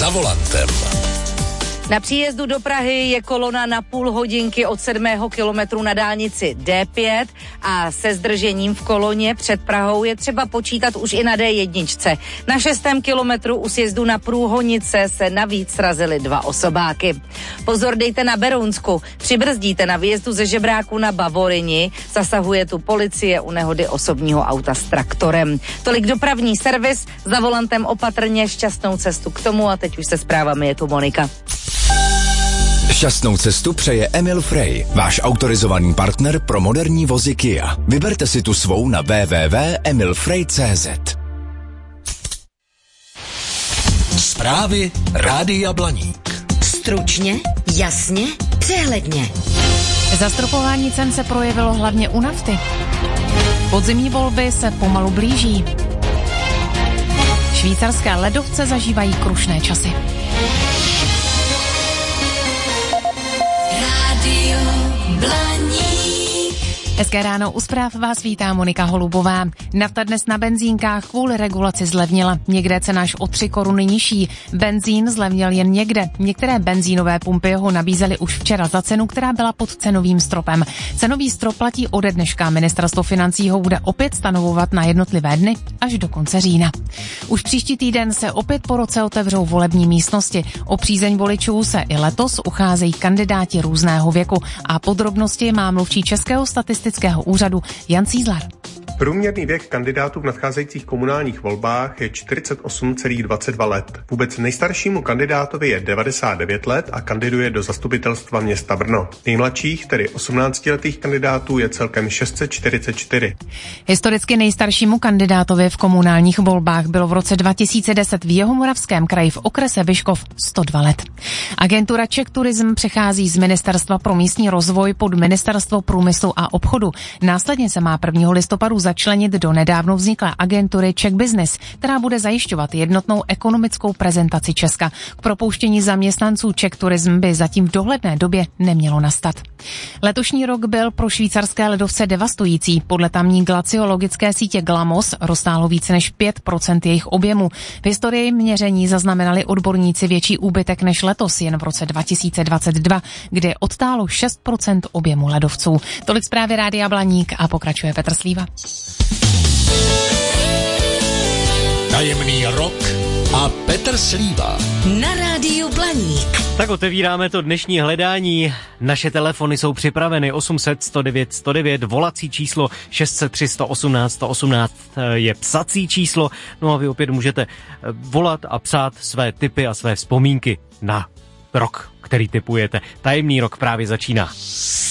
Za volantem. Na příjezdu do Prahy je kolona na půl hodinky od 7. kilometru na dálnici D5 a se zdržením v koloně před Prahou je třeba počítat už i na D1. Na 6. kilometru u sjezdu na Průhonice se navíc srazily 2 osobáky. Pozor dejte na Berounsku, přibrzdíte na výjezdu ze Žebráku na Bavorini, zasahuje tu policie u nehody osobního auta s traktorem. Tolik dopravní servis, za volantem opatrně, šťastnou cestu k tomu a teď už se zprávami je tu Monika. Šťastnou cestu přeje Emil Frey, váš autorizovaný partner pro moderní vozy Kia. Vyberte si tu svou na www.emilfrey.cz. Zprávy Rádia Blaník. Stručně, jasně, přehledně. Zastropování cen se projevilo hlavně u nafty. Podzimní volby se pomalu blíží. Švýcarské ledovce zažívají krušné časy. Hezké ráno, u zpráv vás vítá Monika Holubová. Nafta dnes na benzínkách kvůli regulaci zlevnila. Někde cena až o 3 koruny nižší. Benzín zlevnil jen někde. Některé benzínové pumpy ho nabízely už včera za cenu, která byla pod cenovým stropem. Cenový strop platí ode dneška. Ministerstvo financí ho bude opět stanovovat na jednotlivé dny až do konce října. Už příští týden se opět po roce otevřou volební místnosti. O přízeň voličů se i letos ucházejí kandidáti různého věku. A podrobnosti má mluvčí Českého statistického úřadu Jan Cízlar. Průměrný věk kandidátů v nadcházejících komunálních volbách je 48,22 let. Vůbec nejstaršímu kandidátovi je 99 let a kandiduje do zastupitelstva města Brno. Nejmladších, tedy 18letých kandidátů, je celkem 644. Historicky nejstaršímu kandidátovi v komunálních volbách bylo v roce 2010 v Jihomoravském kraji v okrese Vyškov 102 let. Agentura Czech Tourism přechází z Ministerstva pro místní rozvoj pod Ministerstvo průmyslu a obchodu. Následně se má 1. listopadu začlenit do nedávno vzniklé agentury Czech Business, která bude zajišťovat jednotnou ekonomickou prezentaci Česka. K propouštění zaměstnanců Czech Tourism by zatím v dohledné době nemělo nastat. Letošní rok byl pro švýcarské ledovce devastující. Podle tamní glaciologické sítě Glamos roztálo více než 5% jejich objemu. V historii měření zaznamenali odborníci větší úbytek než letos, jen v roce 2022, kdy odtálo 6% objemu ledovců. Tolik zprávy Rádia Blaník a pokračuje Petr Slíva. Tajemný rok a Petr Slíva. Na Rádiu Blaník. Tak otevíráme to dnešní hledání. Naše telefony jsou připraveny 800 109 109, volací číslo 603 118 118 je psací číslo. No a vy opět můžete volat a psát své tipy a své vzpomínky na rok, který tipujete. Tajemný rok právě začíná.